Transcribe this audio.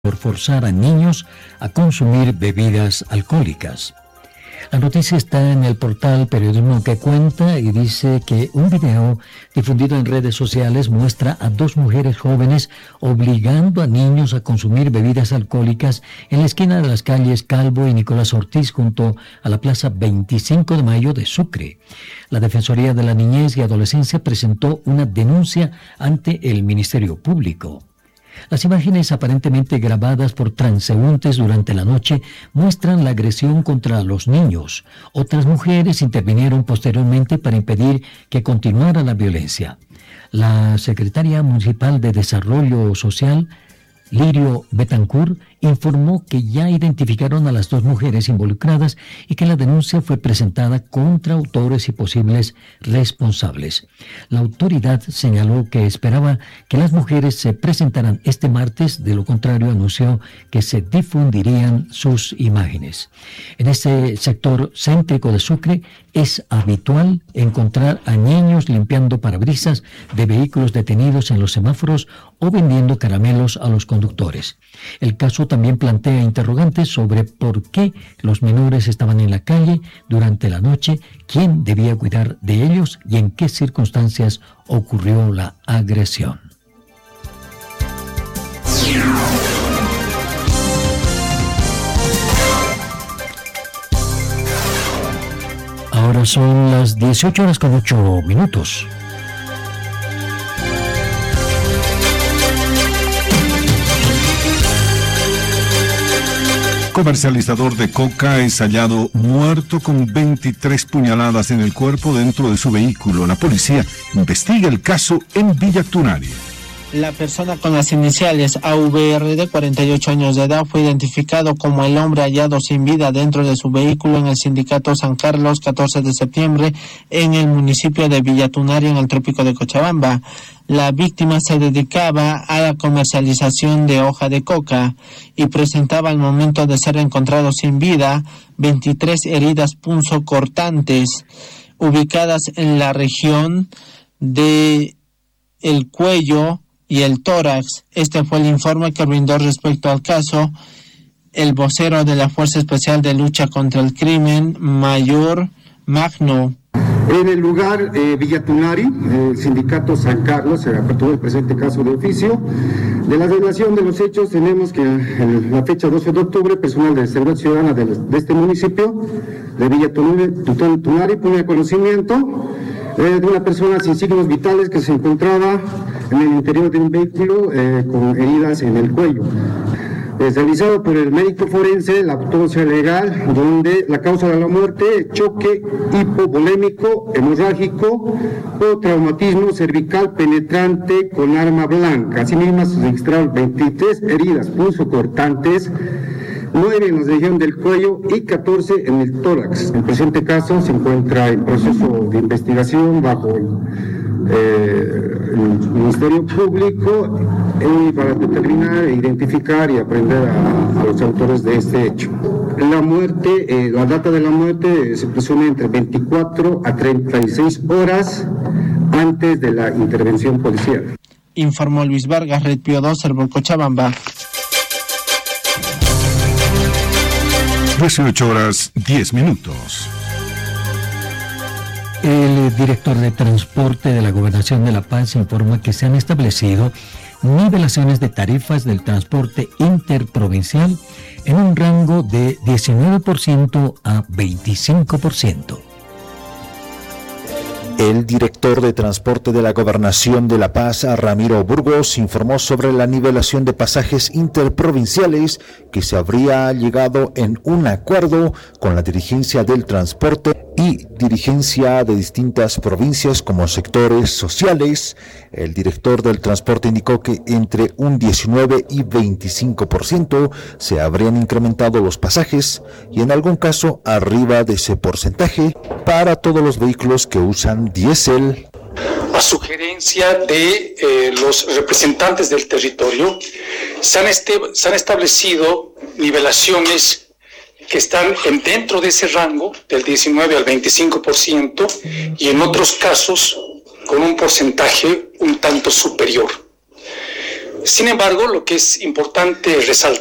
por forzar a niños a consumir bebidas alcohólicas. La noticia está en el portal Periodismo que Cuenta y dice que un video difundido en redes sociales muestra a dos mujeres jóvenes obligando a niños a consumir bebidas alcohólicas en la esquina de las calles Calvo y Nicolás Ortiz junto a la Plaza 25 de Mayo de Sucre. La Defensoría de la Niñez y Adolescencia presentó una denuncia ante el Ministerio Público. Las imágenes aparentemente grabadas por transeúntes durante la noche muestran la agresión contra los niños. Otras mujeres intervinieron posteriormente para impedir que continuara la violencia. La secretaria municipal de Desarrollo Social, Lirio Betancourt, informó que ya identificaron a las dos mujeres involucradas y que la denuncia fue presentada contra autores y posibles responsables. La autoridad señaló que esperaba que las mujeres se presentaran este martes, de lo contrario anunció que se difundirían sus imágenes. En este sector céntrico de Sucre es habitual encontrar a niños limpiando parabrisas de vehículos detenidos en los semáforos o vendiendo caramelos a los conductores. El caso también plantea interrogantes sobre por qué los menores estaban en la calle durante la noche, quién debía cuidar de ellos y en qué circunstancias ocurrió la agresión. Ahora son las 18:08. Comercializador de coca es hallado muerto con 23 puñaladas en el cuerpo dentro de su vehículo. La policía investiga el caso en Villa Tunari. La persona con las iniciales AVR de 48 años de edad fue identificado como el hombre hallado sin vida dentro de su vehículo en el sindicato San Carlos 14 de septiembre en el municipio de Villa Tunari en el trópico de Cochabamba. La víctima se dedicaba a la comercialización de hoja de coca y presentaba al momento de ser encontrado sin vida 23 heridas punzocortantes ubicadas en la región de el cuello y el tórax. Este fue el informe que brindó respecto al caso el vocero de la Fuerza Especial de Lucha contra el Crimen, Mayor Magno. En el lugar Villa Tunari, el sindicato San Carlos, se aperturó el presente caso de oficio. De la relación de los hechos tenemos que en la fecha 12 de octubre, personal de seguridad ciudadana de este municipio, de Villa Tunari, pone conocimiento de una persona sin signos vitales que se encontraba en el interior de un vehículo con heridas en el cuello. Es realizado por el médico forense la autopsia legal, donde la causa de la muerte, choque hipovolémico hemorrágico o traumatismo cervical penetrante con arma blanca. Asimismo, se registraron 23 heridas punzocortantes, 9 en la región del cuello y 14 en el tórax. El presente caso se encuentra en proceso de investigación bajo el Ministerio Público para determinar, identificar y aprender a los autores de este hecho. La muerte, la data de la muerte se presume entre 24 a 36 horas antes de la intervención policial. Informó Luis Vargas, Red Pío 2, Cervo Cochabamba. 18:10. El director de Transporte de la Gobernación de La Paz informa que se han establecido nivelaciones de tarifas del transporte interprovincial en un rango de 19% a 25%. El director de Transporte de la Gobernación de La Paz, Ramiro Burgos, informó sobre la nivelación de pasajes interprovinciales que se habría llegado en un acuerdo con la dirigencia del transporte y dirigencia de distintas provincias como sectores sociales. El director del transporte indicó que entre un 19 y 25% se habrían incrementado los pasajes y en algún caso arriba de ese porcentaje para todos los vehículos que usan diésel. A sugerencia de los representantes del territorio, se han establecido nivelaciones que están dentro de ese rango del 19 al 25% y en otros casos con un porcentaje un tanto superior. Sin embargo, lo que es importante resaltar